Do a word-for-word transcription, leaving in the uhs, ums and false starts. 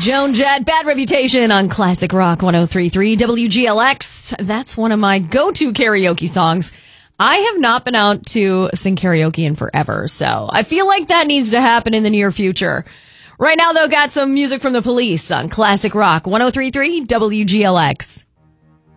Joan Jett, Bad Reputation on Classic Rock one oh three point three W G L X. That's one of my go-to karaoke songs. I have not been out to sing karaoke in forever, so I feel like that needs to happen in the near future. Right now, though, got some music from The Police on Classic Rock one oh three point three W G L X.